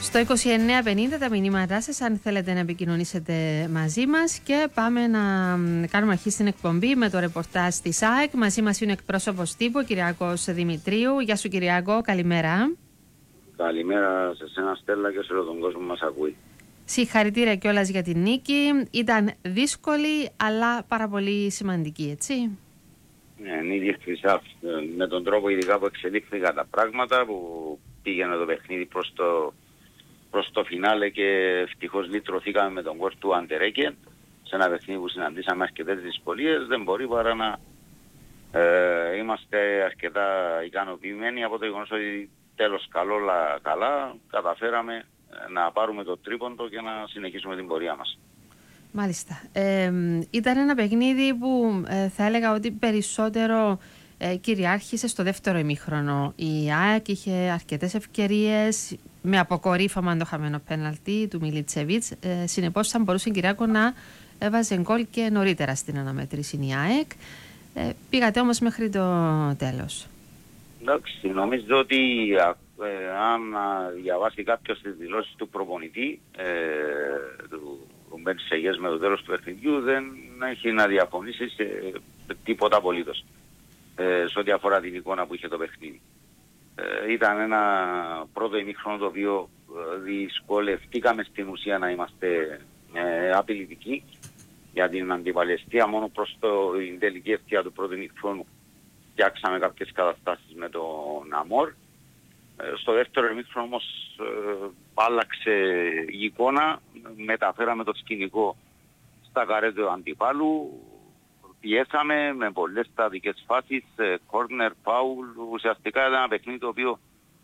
Στο 2950 τα μηνύματά σας αν θέλετε να επικοινωνήσετε μαζί μας και πάμε να κάνουμε αρχή στην εκπομπή με το ρεπορτάζ της ΑΕΚ. Μαζί μας είναι ο εκπρόσωπος τύπου, ο Κυριάκος Δημητρίου. Γεια σου Κυριάκο, καλημέρα. Καλημέρα σε εσένα Στέλλα και σε όλο τον κόσμο που μας ακούει. Συγχαρητήρια κιόλας για την νίκη. Ήταν δύσκολη αλλά πάρα πολύ σημαντική, έτσι. Ναι, νίκη χρυσά. Με τον τρόπο ειδικά που εξελίχθηκαν τα πράγματα, που πήγαινε το παιχνίδι προς το φινάλε και ευτυχώς λυτρωθήκαμε με τον κόρ του Αντερέκεν σε ένα παιχνίδι που συναντήσαμε αρκετές δυσκολίες. Δεν μπορεί παρά να είμαστε αρκετά ικανοποιημένοι από το γεγονός ότι τέλος καλά καταφέραμε να πάρουμε το τρίποντο και να συνεχίσουμε την πορεία μας. Μάλιστα. Ήταν ένα παιχνίδι που θα έλεγα ότι περισσότερο κυριάρχησε στο δεύτερο ημίχρονο. Η ΑΕΚ είχε αρκετές ευκαιρίες με αποκορύφωμα το χαμένο πέναλτι του Μιλιτσεβίτς. Συνεπώς θα μπορούσε, Κυριάκο, να έβαζε γκολ και νωρίτερα στην αναμέτρηση η ΑΕΚ. Πήγατε όμως μέχρι το τέλος. Εντάξει, νομίζω ότι αν διαβάσει κάποιος τις δηλώσεις του προπονητή του Μπενσεγιές με το τέλος του παιχνιδιού, δεν έχει να διαφωνήσει σε τίποτα απολύτως σε ό,τι αφορά την εικόνα που είχε το παιχνίδι. Ήταν ένα πρώτο ημίχρονο το οποίο δυσκολευτήκαμε στην ουσία να είμαστε απειλητικοί για την αντιπαλαιστεία. Μόνο προς την τελική ευθεία του πρώτου ημίχρονου φτιάξαμε κάποιες καταστάσεις με τον Αμόρ. Στο δεύτερο ημίχρονο όμως άλλαξε η εικόνα, μεταφέραμε το σκηνικό στα καρέ του αντιπάλου, πιέσαμε με πολλές στατικές φάσεις, corner, foul. Ουσιαστικά ήταν ένα παιχνίδι το οποίο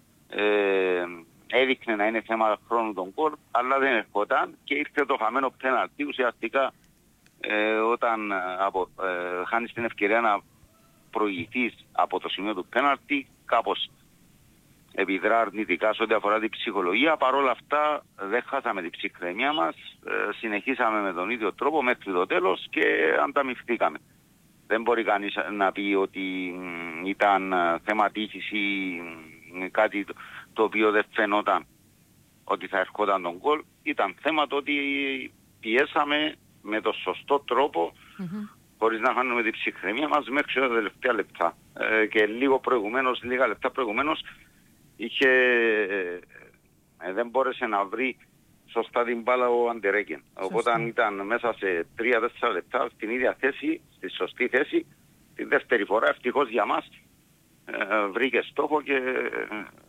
έδειχνε να είναι θέμα χρόνου των γκολ, αλλά δεν ερχόταν και ήρθε το χαμένο πέναλτι. Ουσιαστικά όταν χάνεις την ευκαιρία να προηγηθείς από το σημείο του πέναλτι, κάπως επιδρά αρνητικά σε ό,τι αφορά την ψυχολογία. Παρ' όλα αυτά δεν χάσαμε την ψυχραιμία μας, συνεχίσαμε με τον ίδιο τρόπο μέχρι το τέλος και ανταμυφθήκαμε. Δεν μπορεί κανείς να πει ότι ήταν θέμα τύχης ή κάτι το οποίο δεν φαινόταν ότι θα ερχόταν τον γκολ. Ήταν θέμα το ότι πιέσαμε με το σωστό τρόπο, χωρίς να χάνουμε την ψυχραιμία μας μέχρι τα τελευταία λεπτά. Και λίγα λεπτά προηγουμένως δεν μπόρεσε να βρει σωστά την μπάλα ο Αντερέκεν. Οπότε ήταν μέσα σε 3-4 λεπτά στην ίδια θέση, στη σωστή θέση. Την δεύτερη φορά ευτυχώς για μας βρήκε στόχο και